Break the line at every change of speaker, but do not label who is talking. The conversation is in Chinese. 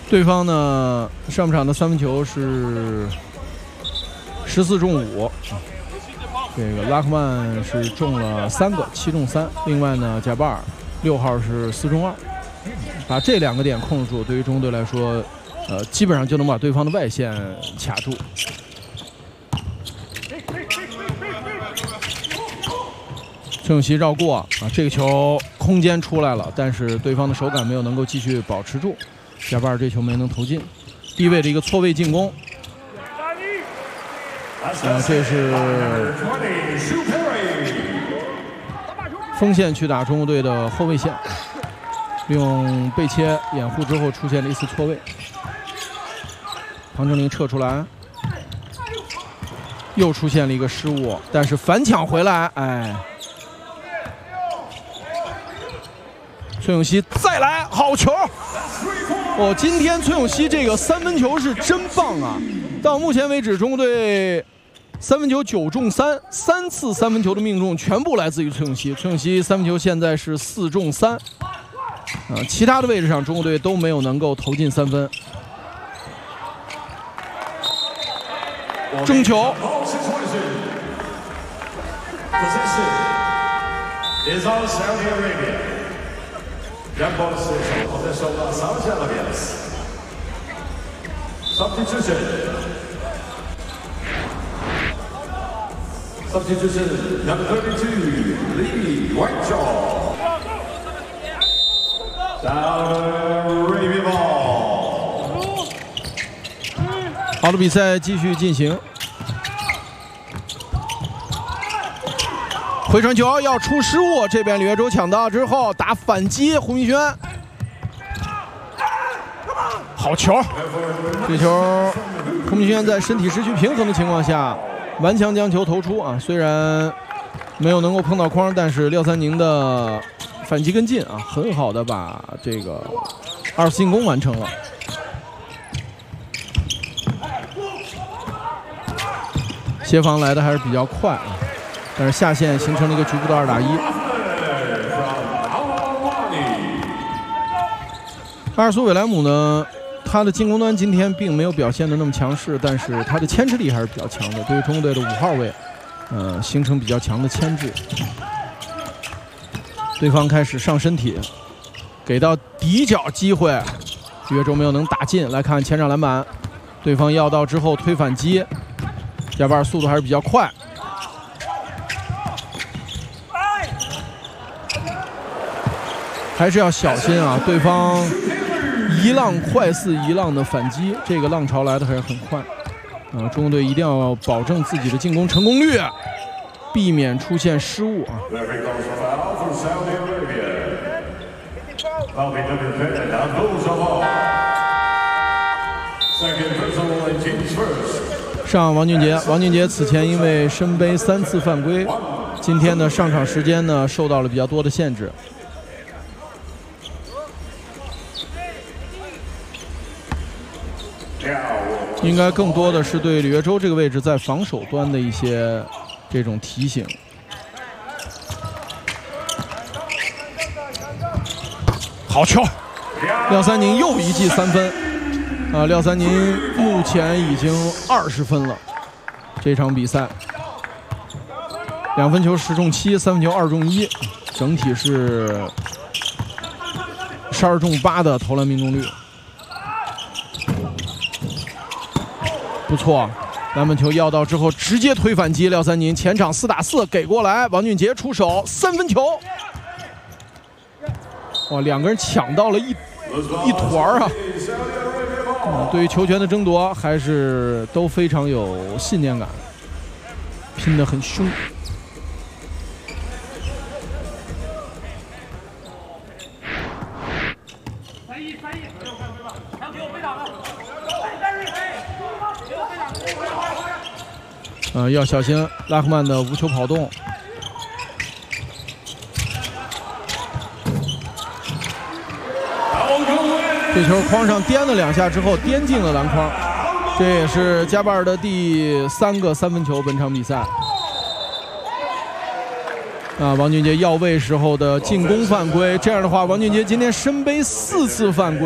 对方呢，上半场的三分球是14中5，这个拉克曼是中了3个，7中3。另外呢，贾巴尔6号是4中2，把这2个点控制住，对于中国队来说，基本上就能把对方的外线卡住。崔永熙绕过啊，这个球空间出来了，但是对方的手感没有能够继续保持住。贾巴尔这球没能投进，低位的一个错位进攻。这是锋线去打中国队的后卫线，用背切掩护之后出现了一次错位。庞正林撤出来，又出现了一个失误，但是反抢回来，哎。崔永熙再来，好球！哦，今天崔永熙这个3分球是真棒啊！到目前为止，中国队3分球9中3，3次3分球的命中全部来自于崔永熙。崔永熙3分球现在是4中3，其他的位置上中国队都没有能够投进3分。争球。
Jump ball decision of the Solar Saudi Arabians. Substitution. Substitution number 32, Lee Whiteshaw. Saudi ball.
好的，比赛继续进行。回传球要出失误，这边李月洲抢到之后打反击，胡明轩，好球！这球胡明轩在身体失去平衡的情况下，顽强将球投出啊，虽然没有能够碰到框，但是廖三宁的反击跟进啊，很好的把这个2次进攻完成了。协防来的还是比较快啊。但是下线形成了一个局部的2打1。阿尔苏韦莱姆呢，他的进攻端今天并没有表现的那么强势，但是他的牵制力还是比较强的，对于中国队的5号位，形成比较强的牵制。对方开始上身体，给到底角机会，岳州没有能打进。来看前场篮板，对方要到之后推反击，贾巴尔速度还是比较快。还是要小心啊！对方一浪快似一浪的反击，这个浪潮来的还是很快。中国队一定要保证自己的进攻成功率，避免出现失误啊。上王俊杰，王俊杰此前因为身背3次犯规，今天呢上场时间呢受到了比较多的限制。应该更多的是对李月洲这个位置在防守端的一些这种提醒。好球！廖三宁又一记3分，廖三宁目前已经20分了。这场比赛2分球10中7，3分球2中1，整体是12中8的投篮命中率。不错，篮板球要到之后直接推反击，廖三宁前场4打4给过来，王俊杰出手3分球，哇，2个人抢到了一团啊！对于球权的争夺还是都非常有信念感，拼得很凶。要小心拉克曼的无球跑动。这球框上颠了2下之后，颠进了篮筐，这也是加巴尔的第3个3分球。本场比赛，王俊杰要位时候的进攻犯规，这样的话，王俊杰今天身背4次犯规。